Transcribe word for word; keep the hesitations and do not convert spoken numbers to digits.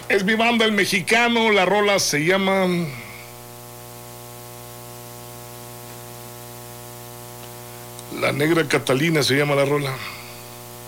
Es mi banda El Mexicano, la rola se llama La Negra Catalina, se llama la rola.